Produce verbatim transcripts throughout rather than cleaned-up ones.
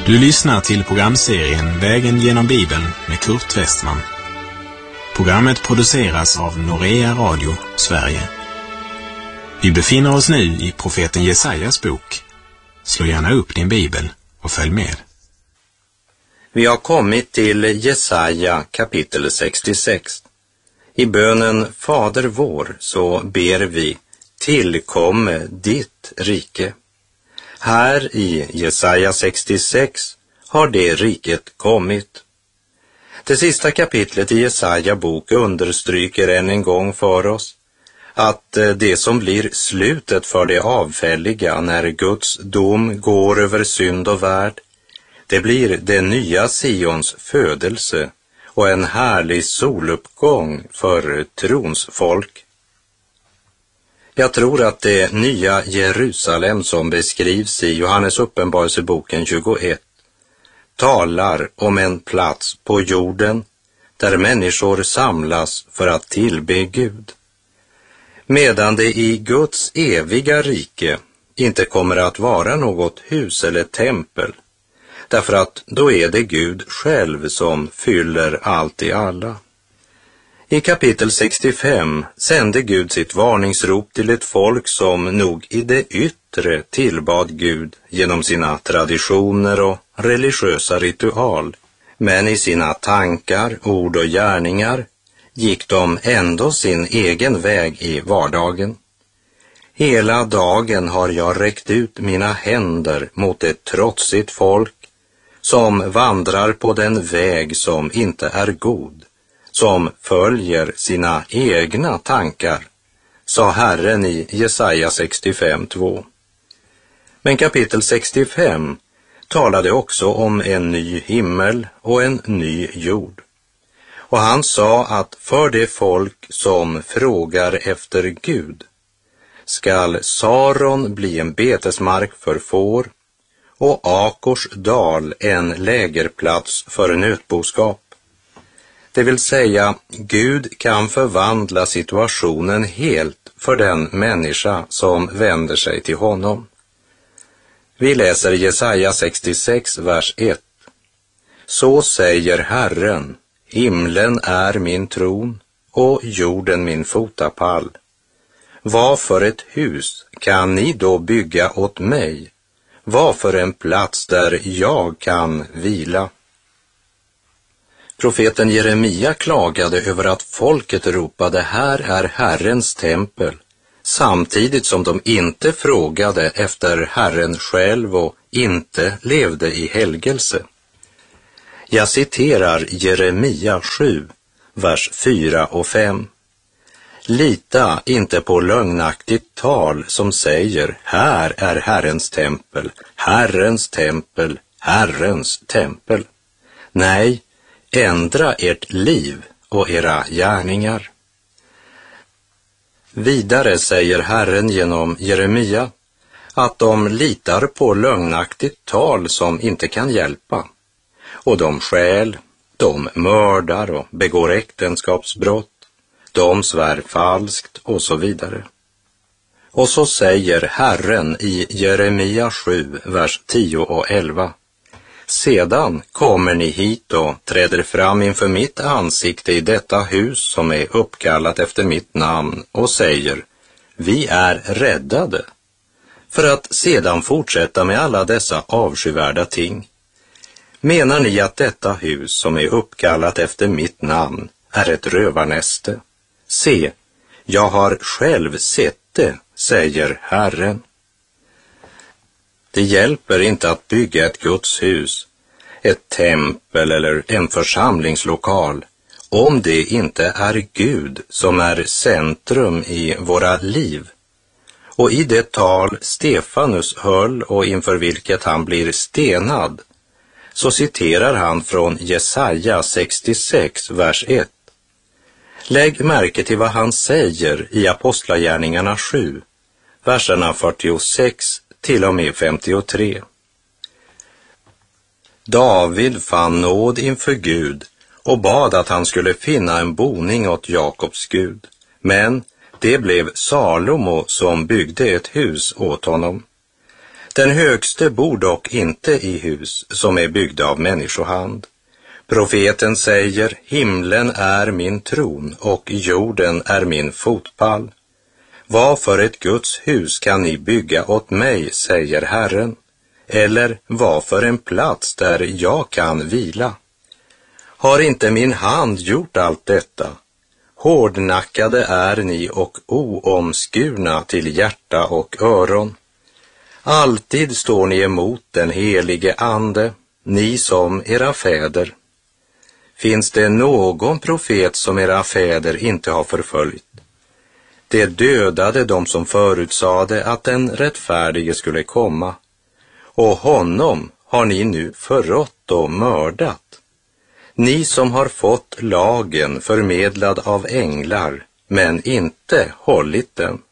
Du lyssnar till programserien Vägen genom Bibeln med Kurt Westman. Programmet produceras av Norea Radio, Sverige. Vi befinner oss nu i profeten Jesajas bok. Slå gärna upp din bibel och följ med. Vi har kommit till Jesaja kapitel sextiosex. I bönen Fader vår så ber vi: tillkomme ditt rike. Här i Jesaja sextiosex har det riket kommit. Det sista kapitlet i Jesaja bok understryker än en gång för oss att det som blir slutet för det avfälliga när Guds dom går över synd och värld, det blir det nya Sions födelse och en härlig soluppgång för trons folk. Jag tror att det nya Jerusalem som beskrivs i Johannes uppenbarelseboken tjugoett talar om en plats på jorden där människor samlas för att tillbe Gud. Medan det i Guds eviga rike inte kommer att vara något hus eller tempel, därför att då är det Gud själv som fyller allt i alla. I kapitel sextiofem sände Gud sitt varningsrop till ett folk som nog i det yttre tillbad Gud genom sina traditioner och religiösa ritual, men i sina tankar, ord och gärningar gick de ändå sin egen väg i vardagen. Hela dagen har jag räckt ut mina händer mot ett trotsigt folk som vandrar på den väg som inte är god, som följer sina egna tankar, sa Herren i Jesaja sextiofem två. Men kapitel sextiofem talade också om en ny himmel och en ny jord. Och han sa att för det folk som frågar efter Gud skall Saron bli en betesmark för får och Akors dal en lägerplats för nötboskap. Det vill säga, Gud kan förvandla situationen helt för den människa som vänder sig till honom. Vi läser Jesaja sextiosex, vers ett. Så säger Herren: himlen är min tron och jorden min fotapall. Vad för ett hus kan ni då bygga åt mig? Vad för en plats där jag kan vila? Profeten Jeremia klagade över att folket ropade: här är Herrens tempel, samtidigt som de inte frågade efter Herren själv och inte levde i helgelse. Jag citerar Jeremia sju, vers fyra och fem. Lita inte på lögnaktigt tal som säger: här är Herrens tempel, Herrens tempel, Herrens tempel. Nej, ändra ert liv och era gärningar. Vidare säger Herren genom Jeremia att de litar på lögnaktigt tal som inte kan hjälpa. Och de stjäl, de mördar och begår äktenskapsbrott, de svär falskt och så vidare. Och så säger Herren i Jeremia sju, vers tio och elva. Sedan kommer ni hit och träder fram inför mitt ansikte i detta hus som är uppkallat efter mitt namn och säger: vi är räddade, för att sedan fortsätta med alla dessa avskyvärda ting. Menar ni att detta hus som är uppkallat efter mitt namn är ett rövarnäste? Se, jag har själv sett det, säger Herren. Det hjälper inte att bygga ett Guds hus, ett tempel eller en församlingslokal, om det inte är Gud som är centrum i våra liv. Och i det tal Stefanus höll och inför vilket han blir stenad, så citerar han från Jesaja sextiosex, vers ett. Lägg märke till vad han säger i Apostlagärningarna sju, verserna fyrtiosex till och med femtiotre. David fann nåd inför Gud och bad att han skulle finna en boning åt Jakobs Gud, men det blev Salomo som byggde ett hus åt honom. Den högste bor dock inte i hus som är byggda av människohand. Profeten säger, himlen är min tron och jorden är min fotpall. Vad för ett Guds hus kan ni bygga åt mig, säger Herren, eller vad för en plats där jag kan vila? Har inte min hand gjort allt detta? Hårdnackade är ni och oomskurna till hjärta och öron. Alltid står ni emot den helige ande, ni som era fäder. Finns det någon profet som era fäder inte har förföljt? Det dödade de som förutsade att den rättfärdige skulle komma, och honom har ni nu förrått och mördat. Ni som har fått lagen förmedlad av änglar, men inte hållit den.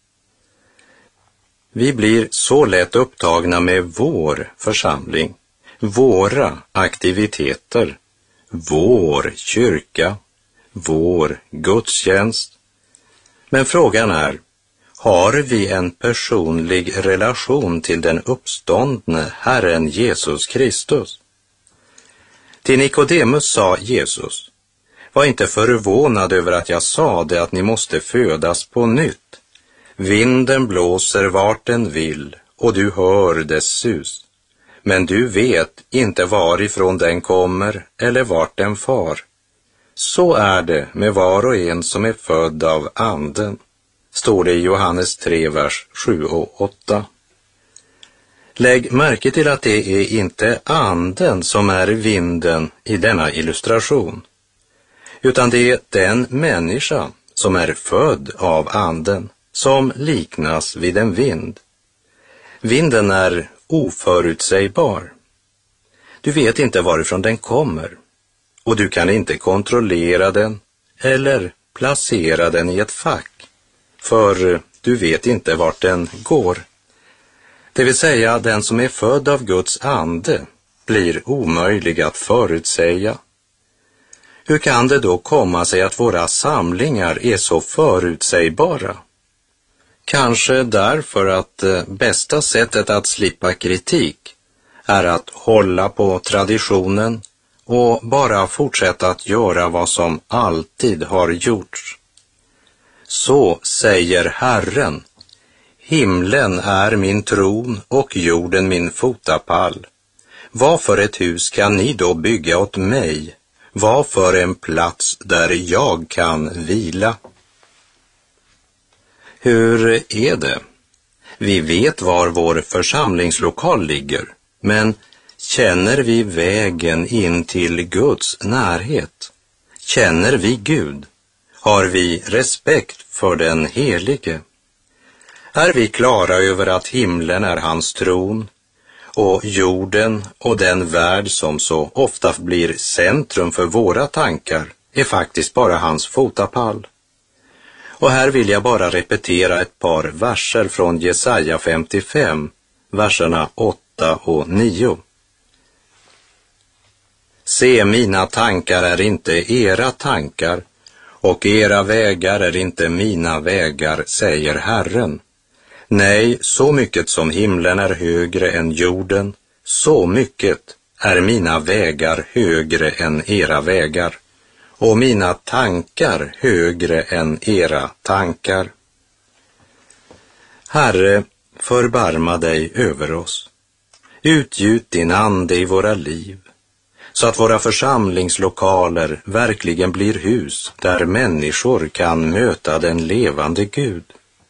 Vi blir så lätt upptagna med vår församling, våra aktiviteter, vår kyrka, vår gudstjänst. Men frågan är, har vi en personlig relation till den uppståndne Herren Jesus Kristus? Till Nikodemus sa Jesus, var inte förvånad över att jag sade att ni måste födas på nytt. Vinden blåser vart den vill och du hör dess sus. Men du vet inte varifrån den kommer eller vart den far. Så är det med var och en som är född av anden, står det i Johannes tre, vers sju och åtta. Lägg märke till att det är inte anden som är vinden i denna illustration, utan det är den människa som är född av anden som liknas vid en vind. Vinden är oförutsägbar. Du vet inte varifrån den kommer och du kan inte kontrollera den eller placera den i ett fack, för du vet inte vart den går. Det vill säga, den som är född av Guds ande blir omöjlig att förutsäga. Hur kan det då komma sig att våra samlingar är så förutsägbara? Kanske därför att bästa sättet att slippa kritik är att hålla på traditionen och bara fortsätta att göra vad som alltid har gjorts. Så säger Herren, himlen är min tron och jorden min fotapall. Vad för ett hus kan ni då bygga åt mig? Vad för en plats där jag kan vila? Hur är det? Vi vet var vår församlingslokal ligger, men känner vi vägen in till Guds närhet? Känner vi Gud? Har vi respekt för den helige? Är vi klara över att himlen är hans tron och jorden och den värld som så ofta blir centrum för våra tankar är faktiskt bara hans fotapall? Och här vill jag bara repetera ett par verser från Jesaja femtiofem, verserna åtta och nio. Se, mina tankar är inte era tankar, och era vägar är inte mina vägar, säger Herren. Nej, så mycket som himlen är högre än jorden, så mycket är mina vägar högre än era vägar, och mina tankar högre än era tankar. Herre, förbarma dig över oss. Utgjut din ande i våra liv, så att våra församlingslokaler verkligen blir hus där människor kan möta den levande Gud.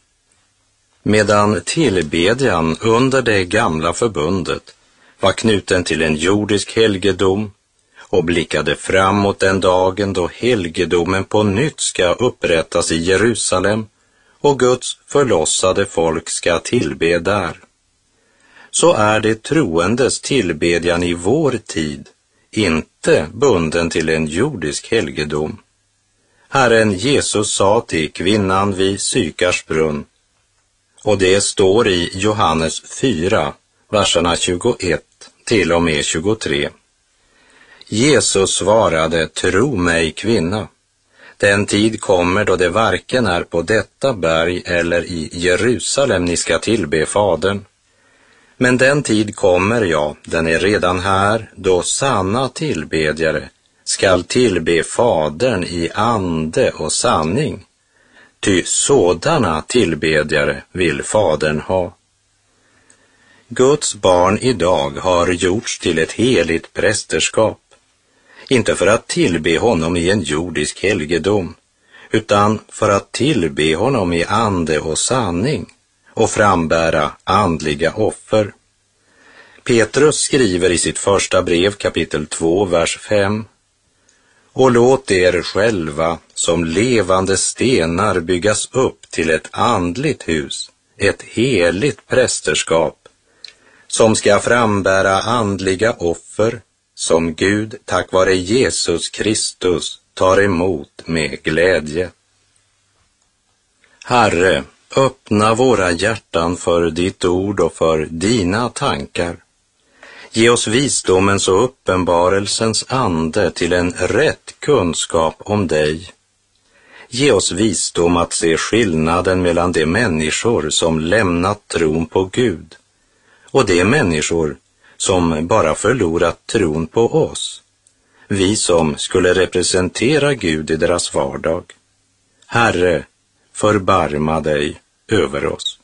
Medan tillbedjan under det gamla förbundet var knuten till en jordisk helgedom och blickade framåt den dagen då helgedomen på nytt ska upprättas i Jerusalem och Guds förlossade folk ska tillbe där, så är det troendes tillbedjan i vår tid inte bunden till en jordisk helgedom. Herren Jesus sa till kvinnan vid Sykars brunn, och det står i Johannes fyra, verserna tjugoett till och med tjugotre. Jesus svarade, tro mig kvinna, den tid kommer då det varken är på detta berg eller i Jerusalem ni ska tillbe Fadern. Men den tid kommer, ja, den är redan här, då sanna tillbedjare skall tillbe Fadern i ande och sanning. Ty sådana tillbedjare vill Fadern ha. Guds barn idag har gjorts till ett heligt prästerskap, inte för att tillbe honom i en jordisk helgedom, utan för att tillbe honom i ande och sanning och frambära andliga offer. Petrus skriver i sitt första brev kapitel två, vers fem: Och låt er själva som levande stenar byggas upp till ett andligt hus, ett heligt prästerskap, som ska frambära andliga offer, som Gud tack vare Jesus Kristus tar emot med glädje. Herre, öppna våra hjärtan för ditt ord och för dina tankar. Ge oss visdomens och uppenbarelsens ande till en rätt kunskap om dig. Ge oss visdom att se skillnaden mellan de människor som lämnat tron på Gud och de människor som bara förlorat tron på oss, vi som skulle representera Gud i deras vardag. Herre, förbarma dig över oss.